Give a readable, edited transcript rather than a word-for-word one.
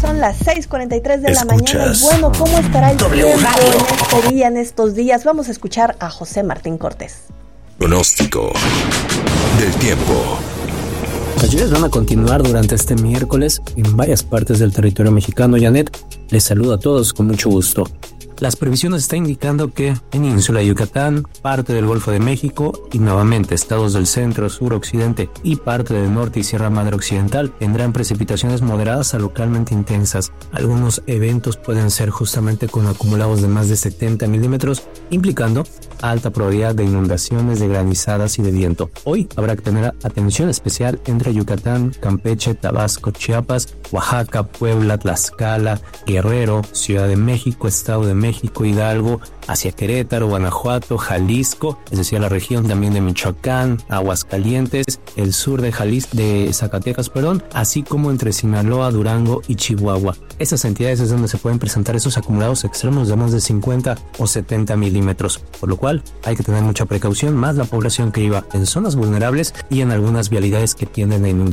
son las 6:43 de la mañana y bueno, ¿cómo estará el tiempo en este día, en estos días? Vamos a escuchar a José Martín Cortés. Pronóstico del tiempo. Las lluvias van a continuar durante este miércoles en varias partes del territorio mexicano. Janet, les saludo a todos con mucho gusto. Las previsiones están indicando que Península de Yucatán, parte del Golfo de México y nuevamente estados del centro, sur, occidente y parte del norte y Sierra Madre Occidental tendrán precipitaciones moderadas a localmente intensas. Algunos eventos pueden ser justamente con acumulados de más de 70 milímetros, implicando alta probabilidad de inundaciones, de granizadas y de viento. Hoy habrá que tener atención especial entre Yucatán, Campeche, Tabasco, Chiapas, Oaxaca, Puebla, Tlaxcala, Guerrero, Ciudad de México, Estado de México, Hidalgo, hacia Querétaro, Guanajuato, Jalisco, es decir, la región también de Michoacán, Aguascalientes, el sur de Zacatecas, así como entre Sinaloa, Durango y Chihuahua. Esas entidades es donde se pueden presentar esos acumulados extremos de más de 50 o 70 milímetros, por lo cual hay que tener mucha precaución, más la población que viva en zonas vulnerables y en algunas vialidades que tienden a inundar.